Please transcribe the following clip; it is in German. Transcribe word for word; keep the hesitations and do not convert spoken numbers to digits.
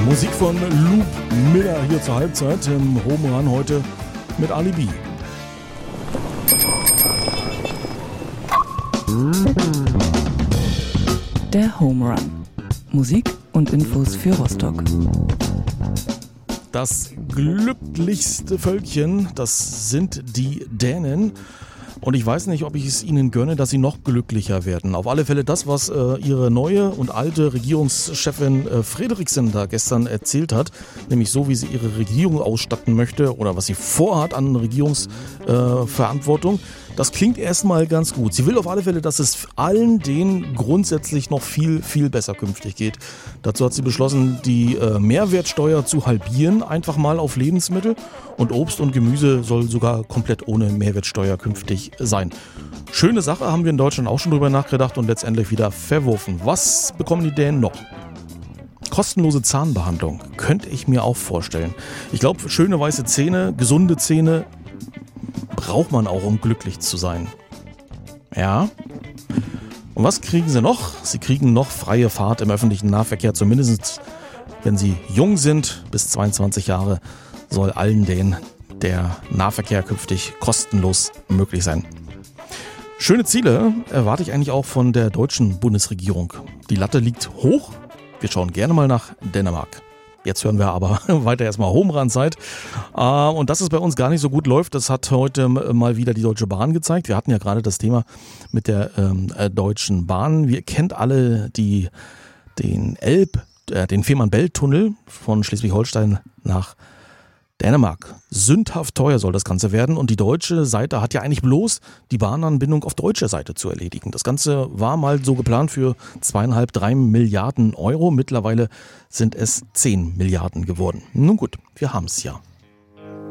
Musik von Luke Miller hier zur Halbzeit im Home Run heute mit Alibi. Der Home Run. Musik und Infos für Rostock. Das glücklichste Völkchen, das sind die Dänen. Und ich weiß nicht, ob ich es ihnen gönne, dass sie noch glücklicher werden. Auf alle Fälle das, was äh, ihre neue und alte Regierungschefin äh, Frederiksen da gestern erzählt hat, nämlich so, wie sie ihre Regierung ausstatten möchte oder was sie vorhat an Regierungsverantwortung. Äh, das klingt erstmal ganz gut. Sie will auf alle Fälle, dass es allen denen grundsätzlich noch viel, viel besser künftig geht. Dazu hat sie beschlossen, die äh, Mehrwertsteuer zu halbieren, einfach mal auf Lebensmittel. Und Obst und Gemüse soll sogar komplett ohne Mehrwertsteuer künftig sein. Schöne Sache, haben wir in Deutschland auch schon drüber nachgedacht und letztendlich wieder verworfen. Was bekommen die Dänen noch? Kostenlose Zahnbehandlung könnte ich mir auch vorstellen. Ich glaube, schöne weiße Zähne, gesunde Zähne braucht man auch, um glücklich zu sein. Ja. Und was kriegen sie noch? Sie kriegen noch freie Fahrt im öffentlichen Nahverkehr, zumindest wenn sie jung sind, bis zweiundzwanzig Jahre, soll allen denen der Nahverkehr künftig kostenlos möglich sein. Schöne Ziele erwarte ich eigentlich auch von der deutschen Bundesregierung. Die Latte liegt hoch. Wir schauen gerne mal nach Dänemark. Jetzt hören wir aber weiter erstmal Home Run Zeit. Und dass es bei uns gar nicht so gut läuft, das hat heute mal wieder die Deutsche Bahn gezeigt. Wir hatten ja gerade das Thema mit der ähm, Deutschen Bahn. Wir kennt alle die, den Elb, äh, den Fehmarn-Belt-Tunnel von Schleswig-Holstein nach Dänemark. Sündhaft teuer soll das Ganze werden und die deutsche Seite hat ja eigentlich bloß die Bahnanbindung auf deutscher Seite zu erledigen. Das Ganze war mal so geplant für zweieinhalb, drei Milliarden Euro. Mittlerweile sind es zehn Milliarden geworden. Nun gut, wir haben es ja.